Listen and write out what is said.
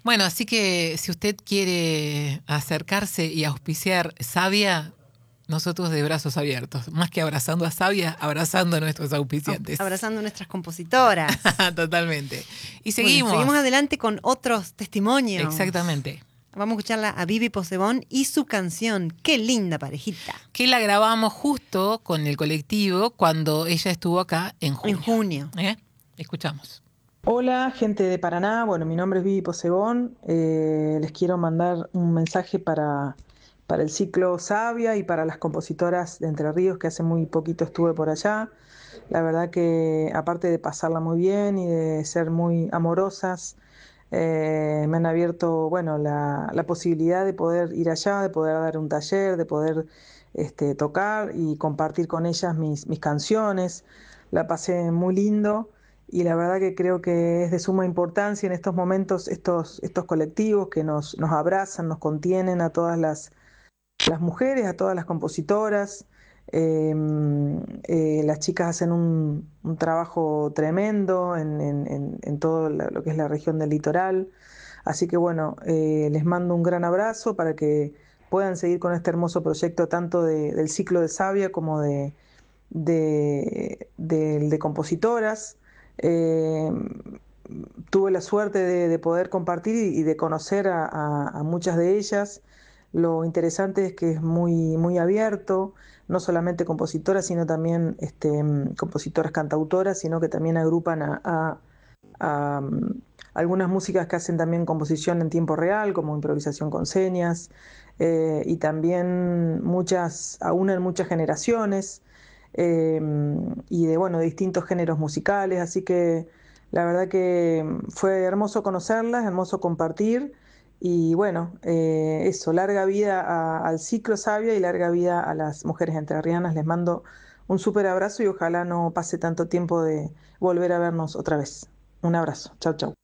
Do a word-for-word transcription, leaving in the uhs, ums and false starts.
Bueno, así que si usted quiere acercarse y auspiciar Savia, nosotros de brazos abiertos. Más que abrazando a Savia, abrazando a nuestros auspiciantes. Abrazando a nuestras compositoras. Totalmente. Y seguimos. Bueno, seguimos adelante con otros testimonios. Exactamente. Vamos a escucharla a Vivi Posebón y su canción. ¡Qué linda parejita! Que la grabamos justo con el colectivo cuando ella estuvo acá en junio. En junio. ¿Eh? Escuchamos. Hola, gente de Paraná. Bueno, mi nombre es Vivi Posebón. Eh, les quiero mandar un mensaje para, para el ciclo Savia y para las compositoras de Entre Ríos, que hace muy poquito estuve por allá. La verdad que, aparte de pasarla muy bien y de ser muy amorosas, eh, me han abierto, bueno, la, la posibilidad de poder ir allá, de poder dar un taller, de poder este, tocar y compartir con ellas mis, mis canciones. La pasé muy lindo. Y la verdad que creo que es de suma importancia en estos momentos estos, estos colectivos que nos, nos abrazan, nos contienen a todas las, las mujeres, a todas las compositoras. Eh, eh, las chicas hacen un, un trabajo tremendo en, en, en, en todo la, lo que es la región del litoral. Así que bueno, eh, les mando un gran abrazo para que puedan seguir con este hermoso proyecto tanto de, del ciclo de Savia como de, de, de, de compositoras. Eh, tuve la suerte de, de poder compartir y de conocer a, a, a muchas de ellas. Lo interesante es que es muy, muy abierto, no solamente compositoras, sino también este, compositoras cantautoras, sino que también agrupan a, a, a um, algunas músicas que hacen también composición en tiempo real, como improvisación con señas, eh, y también muchas, aún en muchas generaciones. Eh, y de, bueno, de distintos géneros musicales, así que la verdad que fue hermoso conocerlas, hermoso compartir y bueno, eh, eso, larga vida a, al ciclo Savia y larga vida a las mujeres entrerrianas. Les mando un súper abrazo y ojalá no pase tanto tiempo de volver a vernos otra vez. Un abrazo, chau chau.